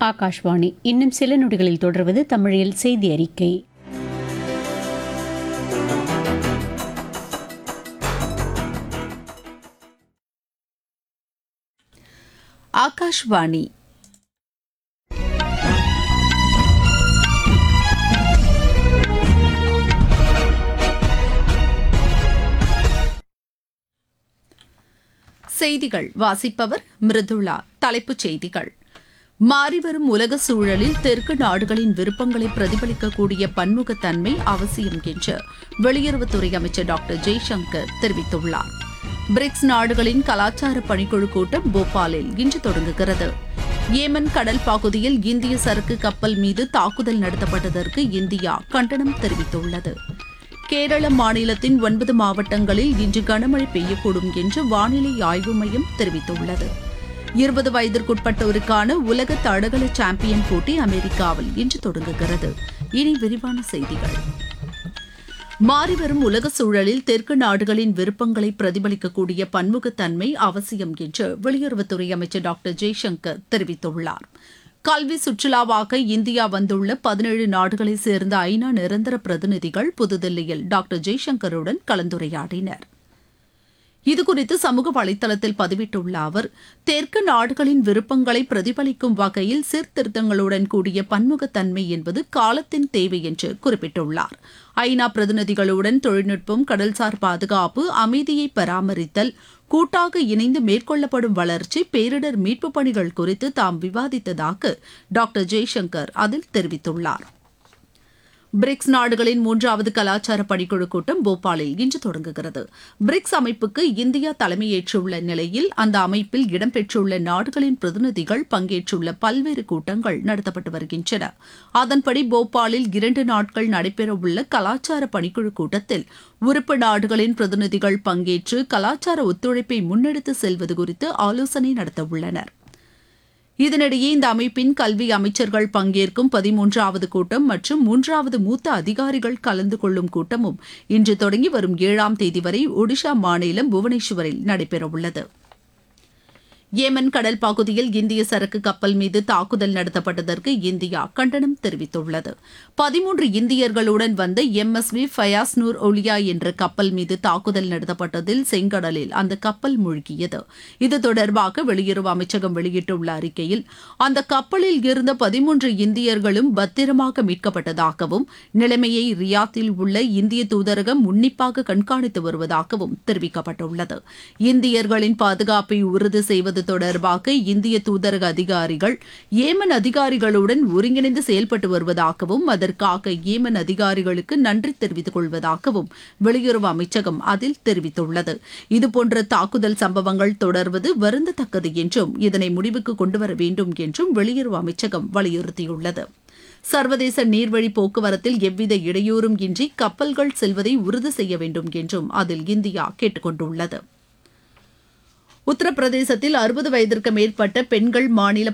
ஆகாஷ்வாணி. இன்னும் சில நொடிகளில் தொடர்வது தமிழில் செய்தி அறிக்கை. ஆகாஷ்வாணி. செய்திகள் வாசிப்பவர் மிருதுளா. தலைப்புச் செய்திகள்: மாறிவரும் உலக சூழலில் தெற்கு நாடுகளின் விருப்பங்களை பிரதிபலிக்கக்கூடிய பன்முகத்தன்மை அவசியம் என்று வெளியுறவுத்துறை அமைச்சர் டாக்டர் ஜெய்சங்கர் தெரிவித்துள்ளார். பிரிக்ஸ் நாடுகளின் கலாச்சார பணிக்குழு கூட்டம் போபாலில் இன்று தொடங்குகிறது. ஏமன் கடல் பகுதியில் இந்திய சரக்கு கப்பல் மீது தாக்குதல் நடத்தப்பட்டதற்கு இந்தியா கண்டனம் தெரிவித்துள்ளது. கேரள மாநிலத்தின் 9 மாவட்டங்களில் இன்று கனமழை பெய்யக்கூடும் என்று வானிலை ஆய்வு மையம் தெரிவித்துள்ளது. 20 வயதிற்குட்பட்டோருக்கான உலக தடகள சாம்பியன் போட்டி அமெரிக்காவில் இன்று தொடங்குகிறது. இனி விரிவான செய்திகள். மாறிவரும் உலக சூழலில் தெற்கு நாடுகளின் விருப்பங்களை பிரதிபலிக்கக்கூடிய பன்முகத்தன்மை அவசியம் என்று வெளியுறவுத்துறை அமைச்சர் டாக்டர் ஜெய்சங்கர் தெரிவித்துள்ளார். கல்வி சுற்றுலாவாக இந்தியா வந்துள்ள 17 நாடுகளைச் சேர்ந்த ஐநா நிரந்தர பிரதிநிதிகள் புதுதில்லியில் டாக்டர் ஜெய்சங்கருடன் கலந்துரையாடினர். இதுகுறித்து சமூக வலைதளத்தில் பதிவிட்டுள்ள அவர், தெற்கு நாடுகளின் விருப்பங்களை பிரதிபலிக்கும் வகையில் சீர்திருத்தங்களுடன் கூடிய பன்முகத்தன்மை என்பது காலத்தின் தேவை என்று குறிப்பிட்டுள்ளார். ஐநா பிரதிநிதிகளுடன் தொழில்நுட்பம், கடல்சார் பாதுகாப்பு, அமைதியை பராமரித்தல், கூட்டாக இணைந்து மேற்கொள்ளப்படும் வளர்ச்சி, பேரிடர் மீட்புப் பணிகள் குறித்து தாம் விவாதித்ததாக டாக்டர் ஜெய்சங்கர் அதில் தெரிவித்துள்ளார். பிரிக்ஸ் நாடுகளின் 3வது கலாச்சார பணிக்குழு கூட்டம் போபாலில் இன்று தொடங்குகிறது. பிரிக்ஸ் அமைப்புக்கு இந்தியா தலைமையேற்றுள்ள நிலையில் அந்த அமைப்பில் இடம்பெற்றுள்ள நாடுகளின் பிரதிநிதிகள் பங்கேற்றுள்ள பல்வேறு கூட்டங்கள் நடத்தப்பட்டு வருகின்றன. அதன்படி போபாலில் 2 நாட்கள் நடைபெறவுள்ள கலாச்சார பணிக்குழு கூட்டத்தில் உறுப்பு நாடுகளின் பிரதிநிதிகள் பங்கேற்று கலாச்சார ஒத்துழைப்பை முன்னெடுத்து செல்வது குறித்து ஆலோசனை நடத்தவுள்ளனர். இதனிடையே இந்த அமைப்பின் கல்வி அமைச்சர்கள் பங்கேற்கும் 13வது கூட்டம் மற்றும் 3வது மூத்த அதிகாரிகள் கலந்து கொள்ளும் கூட்டமும் இன்று தொடங்கி வரும் 7ஆம் தேதி வரை ஒடிஷா மாநிலம் புவனேஸ்வரில் நடைபெறவுள்ளது. ஏமன் கடல் பகுதியில் இந்திய சரக்கு கப்பல் மீது தாக்குதல் நடத்தப்பட்டதற்கு இந்தியா கண்டனம் தெரிவித்துள்ளது. 13 இந்தியர்களுடன் வந்த MSV ஃபயாஸ் நூர் ஒலியா என்ற கப்பல் மீது தாக்குதல் நடத்தப்பட்டதில் செங்கடலில் அந்த கப்பல் மூழ்கியது. இது தொடர்பாக வெளியுறவு அமைச்சகம் வெளியிட்டுள்ள அறிக்கையில், அந்த கப்பலில் இருந்த 13 இந்தியர்களும் பத்திரமாக மீட்கப்பட்டதாகவும் நிலைமையை ரியாத்தில் உள்ள இந்திய தூதரகம் உன்னிப்பாக கண்காணித்து வருவதாகவும் தெரிவிக்கப்பட்டுள்ளது. இந்தியர்களின் பாதுகாப்பை உறுதி செய்வது தொடர்பாக இந்திய தூதரக அதிகாரிகள் ஏமன் அதிகாரிகளுடன் ஒருங்கிணைந்து செயல்பட்டு வருவதாகவும் அதற்காக ஏமன் அதிகாரிகளுக்கு நன்றி தெரிவித்துக் கொள்வதாகவும் வெளியுறவு அமைச்சகம் அதில் தெரிவித்துள்ளது. இதுபோன்ற தாக்குதல் சம்பவங்கள் தொடர்வது வருந்தத்தக்கது என்றும் இதனை முடிவுக்கு கொண்டுவர வேண்டும் என்றும் வெளியுறவு அமைச்சகம் வலியுறுத்தியுள்ளது. சர்வதேச நீர்வழி போக்குவரத்தில் எவ்வித இடையூறும் இன்றி கப்பல்கள் செல்வதை உறுதி செய்ய வேண்டும் என்றும் அதில் இந்தியா கேட்டுக் கொண்டுள்ளது. உத்தரப்பிரதேசத்தில் 60 வயதிற்கு மேற்பட்ட பெண்கள் மாநில